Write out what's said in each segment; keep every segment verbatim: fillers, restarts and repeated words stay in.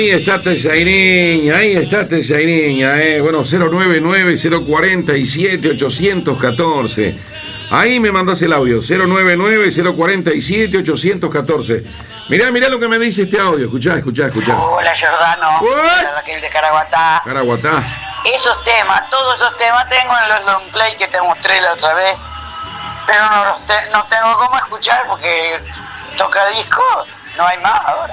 Ahí está Tesairiña, ahí está Tesairiña, eh. Bueno, cero nueve nueve, cero cuatro siete, ocho uno cuatro. Ahí me mandás el audio, cero nueve nueve, cero cuatro siete, ocho uno cuatro. Mirá, mirá lo que me dice este audio, escuchá, escuchá, escuchá. Hola, Giordano. Hola, Raquel de Caraguatá. Caraguatá. Esos temas, todos esos temas tengo en los long play que te mostré la otra vez, pero no los te, no tengo cómo escuchar porque toca disco, no hay más ahora.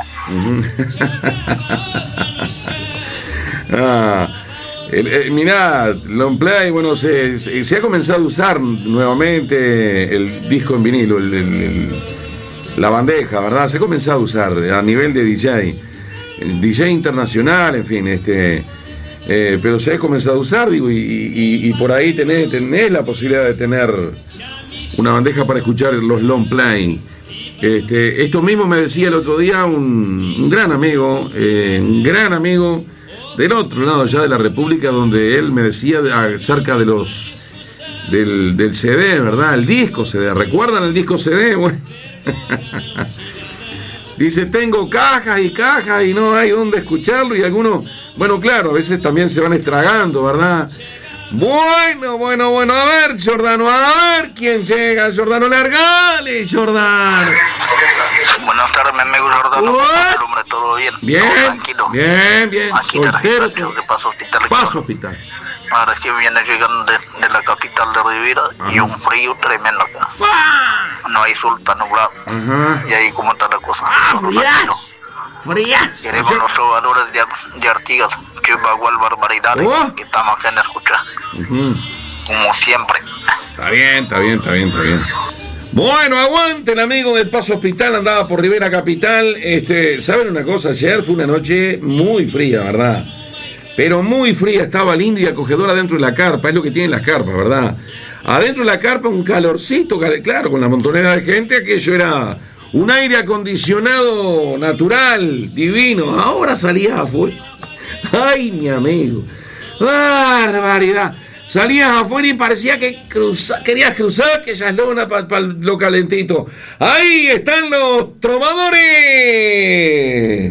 ah, el, el, mirá, long play, bueno, se, se, se ha comenzado a usar nuevamente el disco en vinilo, el, el, el, la bandeja, ¿verdad? Se ha comenzado a usar a nivel de D J, el D J internacional, en fin, este... Eh, pero se ha comenzado a usar, digo, y, y, y por ahí tenés, tenés la posibilidad de tener una bandeja para escuchar los long play. Este, esto mismo me decía el otro día un, un gran amigo, eh, un gran amigo del otro lado ya de la República, donde él me decía acerca de los del, del C D, ¿verdad? El disco C D. ¿Recuerdan el disco C D? Bueno. Dice, tengo cajas y cajas y no hay dónde escucharlo, y algunos, bueno, claro, a veces también se van estragando, ¿verdad? Bueno, bueno, bueno, a ver, Giordano, a ver quién llega, Giordano, largale, Giordano. Buenas tardes, mi amigo Giordano. El hombre, todo bien. Bien, todo tranquilo. Bien, bien. Aquí soltero, de de Paso Hospital. Paso Hospital. Ahora sí viene llegando de, de la capital de Rivera. Ajá. Y un frío tremendo acá. ¡Ah! No hay sol, está nublado. Ajá. Y ahí como está la cosa. ¡Ah, frías! ¡Frías! Queremos los trovadores de, de Artigas. Que igual barbaridad. ¿Oh? Que estamos en escuchar. Uh-huh. Como siempre. Está bien, está bien, está bien, está bien. Bueno, aguante el amigo del Paso Hospital, andaba por Rivera Capital. Este, ¿saben una cosa? Ayer fue una noche muy fría, ¿verdad? Pero muy fría, estaba linda y acogedora dentro de la carpa, es lo que tienen las carpas, ¿verdad? Adentro de la carpa un calorcito, claro, con la montonera de gente, aquello era un aire acondicionado natural, divino. Ahora salías afuera. Ay, mi amigo, barbaridad. Salías afuera y parecía que cruza, querías cruzar aquellas lonas para pa lo calentito. Ahí están los trovadores.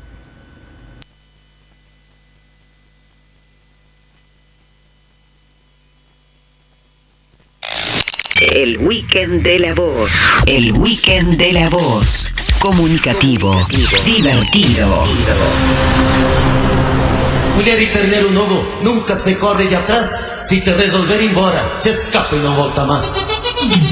El Weekend de la Voz. El Weekend de la Voz. Comunicativo. Divertido. Mulher e terneiro novo nunca se corre de atrás. Se te resolver ir embora, se escapa e não volta mais.